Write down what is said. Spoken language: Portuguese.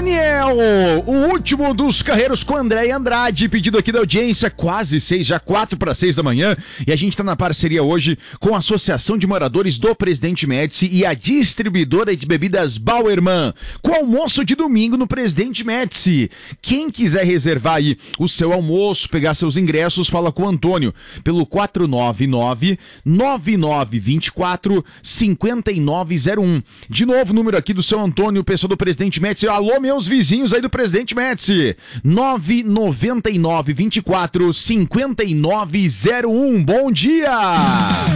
Daniel, o último dos carreiros com André e Andrade, pedido aqui da audiência, quase 6, já 4 para 6 da manhã, e a gente tá na parceria hoje com a Associação de Moradores do Presidente Médici e a distribuidora de bebidas Bauerman, com almoço de domingo no Presidente Médici. Quem quiser reservar aí o seu almoço, pegar seus ingressos, fala com o Antônio, pelo 499-9924-5901. De novo, o número aqui do seu Antônio, pessoa do Presidente Médici. Alô, meus vizinhos aí do Presidente Médici. 999-24-5901. Bom dia!